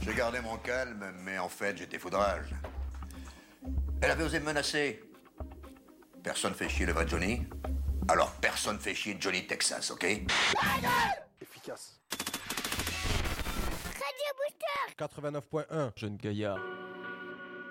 J'ai gardé mon calme, mais en fait, j'étais foudrage. Elle avait osé me menacer. Personne fait chier le vrai Johnny. Alors personne fait chier Johnny Texas, ok? Efficace. Radio Booster 89.1. Jeune gaillard.